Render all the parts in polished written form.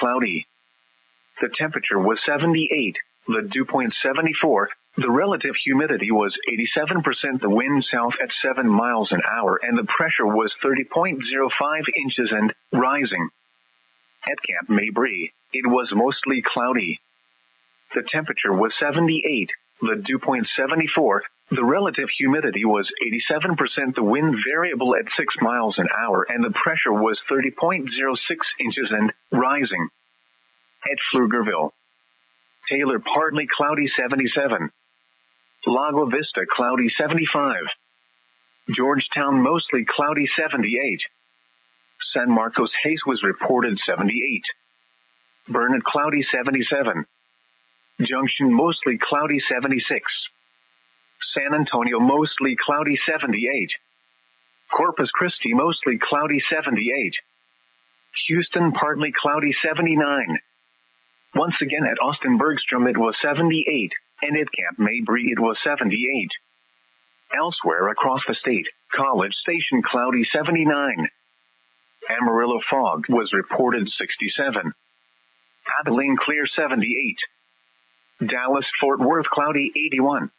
cloudy. The temperature was 78, the dew point 74, the relative humidity was 87%, the wind south at 7 miles an hour, and the pressure was 30.05 inches and rising. At Camp Mabry, it was mostly cloudy. The temperature was 78, the dew point 74, the relative humidity was 87%, the wind variable at 6 miles an hour, and the pressure was 30.06 inches and rising. At Pflugerville, Taylor partly cloudy 77. Lago Vista cloudy 75. Georgetown mostly cloudy 78. San Marcos haze was reported 78. Burnet cloudy 77. Junction mostly cloudy 76. San Antonio mostly cloudy 78. Corpus Christi mostly cloudy 78. Houston partly cloudy 79. Once again at Austin Bergstrom it was 78, and at Camp Mabry it was 78. Elsewhere across the state, College Station cloudy 79. Amarillo fog was reported 67. Abilene clear 78. Dallas Fort Worth cloudy 81.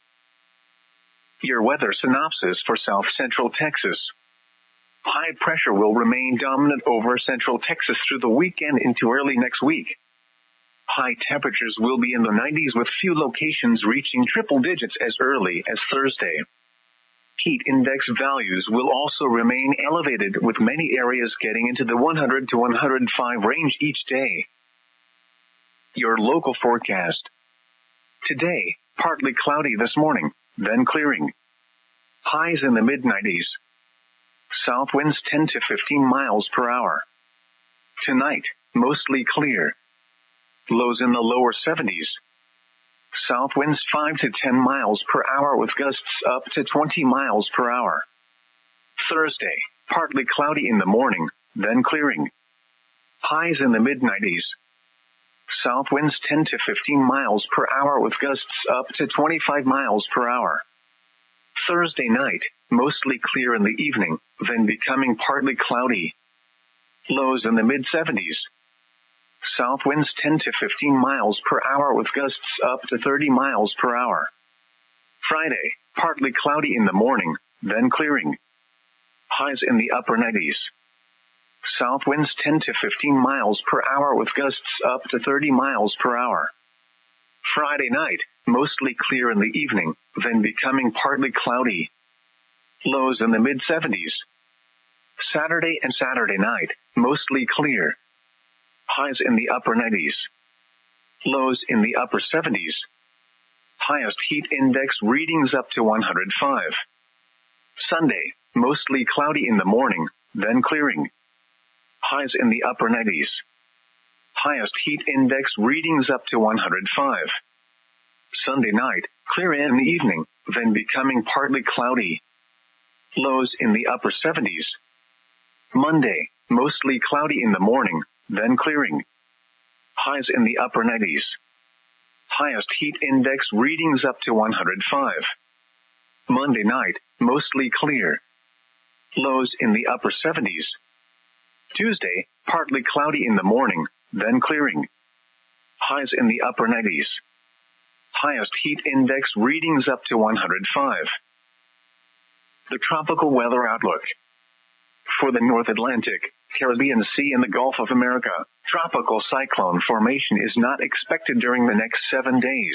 Your weather synopsis for South Central Texas. High pressure will remain dominant over Central Texas through the weekend into early next week. High temperatures will be in the 90s with few locations reaching triple digits as early as Thursday. Heat index values will also remain elevated with many areas getting into the 100 to 105 range each day. Your local forecast. Today, partly cloudy this morning, then clearing. Highs in the mid-90s. South winds 10 to 15 miles per hour. Tonight, mostly clear. Lows in the lower 70s. South winds 5 to 10 miles per hour with gusts up to 20 miles per hour. Thursday, partly cloudy in the morning, then clearing. Highs in the mid-90s. South winds 10 to 15 miles per hour with gusts up to 25 miles per hour. Thursday night, mostly clear in the evening, then becoming partly cloudy. Lows in the mid-70s. South winds 10 to 15 miles per hour with gusts up to 30 miles per hour. Friday, partly cloudy in the morning, then clearing. Highs in the upper 90s. South winds 10 to 15 miles per hour with gusts up to 30 miles per hour. Friday night, mostly clear in the evening, then becoming partly cloudy. Lows in the mid-70s. Saturday and Saturday night, mostly clear. Highs in the upper 90s. Lows in the upper 70s. Highest heat index readings up to 105. Sunday, mostly cloudy in the morning, then clearing. Highs in the upper 90s. Highest heat index readings up to 105. Sunday night, clear in the evening, then becoming partly cloudy. Lows in the upper 70s. Monday, mostly cloudy in the morning, then clearing. Highs in the upper 90s. Highest heat index readings up to 105. Monday night, mostly clear. Lows in the upper 70s. Tuesday, partly cloudy in the morning, then clearing. Highs in the upper 90s. Highest heat index readings up to 105. The tropical weather outlook. For the North Atlantic, Caribbean Sea and the Gulf of America, tropical cyclone formation is not expected during the next 7 days.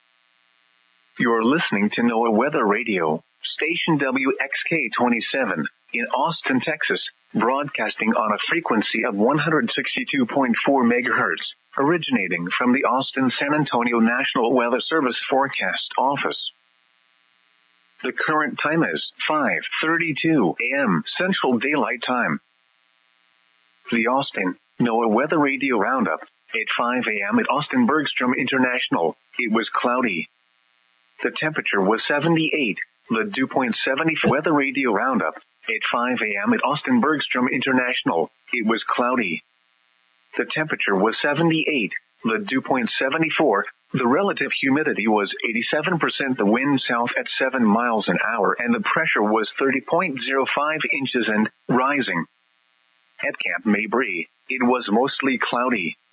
You're listening to NOAA Weather Radio, station WXK-27, in Austin, Texas, broadcasting on a frequency of 162.4 megahertz, originating from the Austin-San Antonio National Weather Service Forecast Office. The current time is 5:32 a.m. Central Daylight Time. The Austin NOAA Weather Radio Roundup. At 5 a.m. at Austin Bergstrom International, it was cloudy. The temperature was 78, the dew point 74. Weather Radio Roundup. At 5 a.m. at Austin Bergstrom International, it was cloudy. The temperature was 78, the dew point 74. The relative humidity was 87%, the wind south at 7 miles an hour, and the pressure was 30.05 inches and rising. At Camp Mabry, it was mostly cloudy.